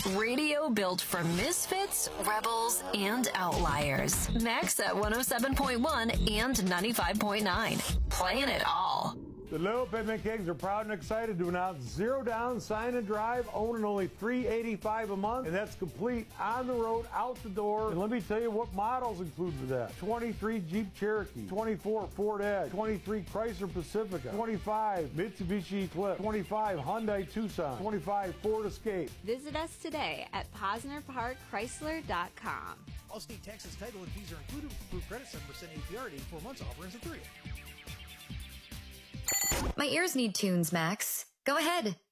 Radio built for misfits, rebels, and outliers. Max at 107.1 and 95.9. Playing it all. The Little Pigment Kings are proud and excited to announce 0 down, sign and drive, owning only $385 a month, and that's complete on the road, out the door. And let me tell you what models include with that. 23 Jeep Cherokee, 24 Ford Edge, 23 Chrysler Pacifica, 25 Mitsubishi Eclipse, 25 Hyundai Tucson, 25 Ford Escape. Visit us today at PosnerParkChrysler.com. All-state taxes, title, and fees are included with approved credit, 7% APR, 84 months, offer ends in 3. My ears need tunes, Max. Go ahead.